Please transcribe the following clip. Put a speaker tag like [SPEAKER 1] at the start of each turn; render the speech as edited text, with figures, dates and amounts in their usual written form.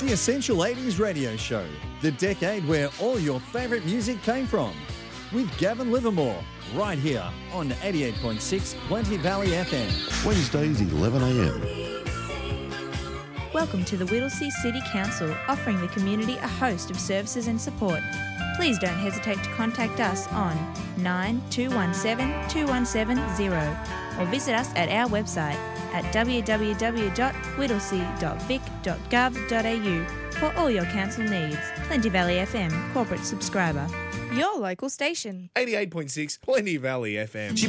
[SPEAKER 1] The Essential 80s Radio Show, the decade where all your favourite music came from. With Gavin Livermore, right here on 88.6 Plenty Valley FM.
[SPEAKER 2] Wednesdays, 11 a.m.
[SPEAKER 3] Welcome to the Whittlesea City Council, offering the community a host of services and support. Please don't hesitate to contact us on 9217 2170 or visit us at our website at www.whittlesea.vic.gov.au for all your council needs. Plenty Valley FM, corporate subscriber. Your local station.
[SPEAKER 4] 88.6 Plenty Valley FM.